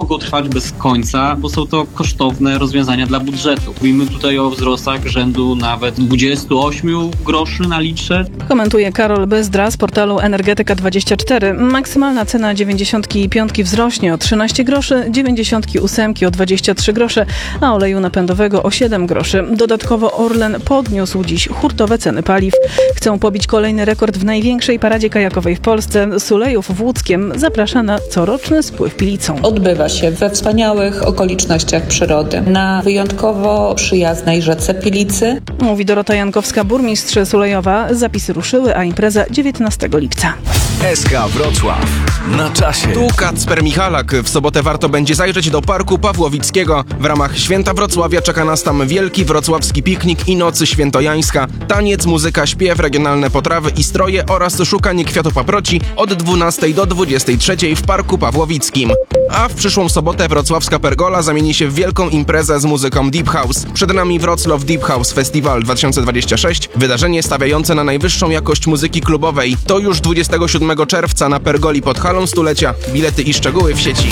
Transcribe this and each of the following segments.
mogą trwać bez końca, bo są to kosztowne rozwiązania dla budżetu. Mówimy tutaj o wzrostach rzędu nawet 28 groszy na litrze. Komentuje Karol Bezdra z portalu Energetyka24. Maksymalna cena 95 wzrośnie o 13 groszy, 98 o 23 grosze, a oleju napędowego o 7 groszy. Dodatkowo Orlen podniósł dziś hurtowe ceny paliw. Chcą pobić kolejny rekord w największej paradzie kajakowej w Polsce. Sulejów w Łódzkiem zaprasza na coroczny spływ Pilicą. Odbywa się we wspaniałych okolicznościach przyrody, na wyjątkowo przyjaznej rzece Pilicy. Mówi Dorota Jankowska, burmistrz Sulejowa. Zapisy ruszyły, a impreza 19 lipca. SK Wrocław. Na czasie. Tu Kacper Michalak. W sobotę warto będzie zajrzeć do Parku Pawłowickiego. W ramach Święta Wrocławia czeka nas tam wielki wrocławski piknik i nocy świętojańska. Taniec, muzyka, śpiew, regionalne potrawy i stroje oraz szukanie kwiatu paproci od 12 do 23 w Parku Pawłowickim. A w przyszłą sobotę wrocławska Pergola zamieni się w wielką imprezę z muzyką Deep House. Przed nami Wrocław Deep House Festival 2026. Wydarzenie stawiające na najwyższą jakość muzyki klubowej. To już 27 czerwca na Pergoli pod halą stulecia. Bilety i szczegóły w sieci.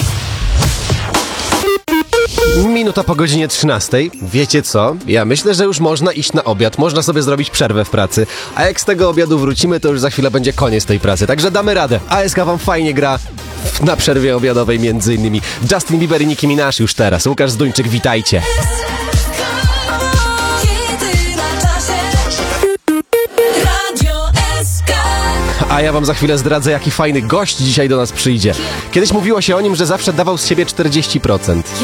Minuta po godzinie 13. Wiecie co? Ja myślę, że już można iść na obiad. Można sobie zrobić przerwę w pracy. A jak z tego obiadu wrócimy, to już za chwilę będzie koniec tej pracy. Także damy radę. ASK wam fajnie gra na przerwie obiadowej między innymi. Justin Bieber i Nicki Minaj już teraz. Łukasz Zduńczyk, witajcie. A ja wam za chwilę zdradzę, jaki fajny gość dzisiaj do nas przyjdzie. Kiedyś mówiło się o nim, że zawsze dawał z siebie 40%.